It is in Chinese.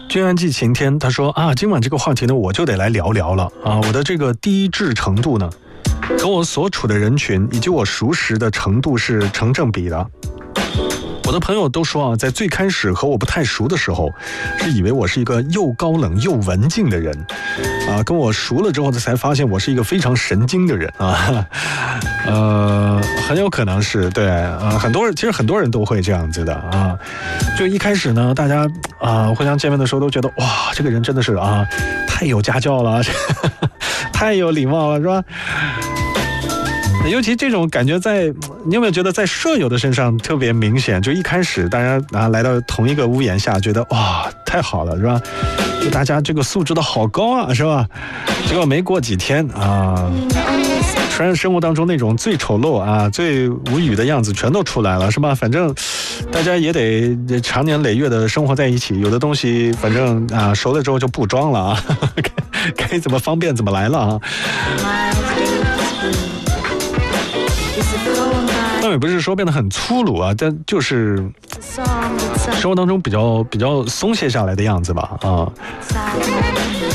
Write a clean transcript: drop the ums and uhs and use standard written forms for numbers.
君安寄晴天，他说啊，今晚这个话题呢，我就得来聊聊了啊。我的这个低智程度呢，跟我所处的人群以及我熟识的程度是成正比的。我的朋友都说啊，在最开始和我不太熟的时候，是以为我是一个又高冷又文静的人，啊，跟我熟了之后才发现我是一个非常神经的人啊，很有可能是对啊，其实很多人都会这样子的啊。就一开始呢，大家啊互相见面的时候都觉得哇，这个人真的是啊，太有家教了，太有礼貌了，是吧？尤其这种感觉你有没有觉得在舍友的身上特别明显？就一开始大家来到同一个屋檐下，觉得哇太好了，是吧？就大家这个素质都好高啊，是吧？结果没过几天啊，突然生活当中那种最丑陋啊、最无语的样子全都出来了，是吧？反正大家也得长年累月的生活在一起，有的东西反正啊熟了之后就不装了啊，该怎么方便怎么来了啊。倒也不是说变得很粗鲁啊，但就是生活当中比较松懈下来的样子吧啊。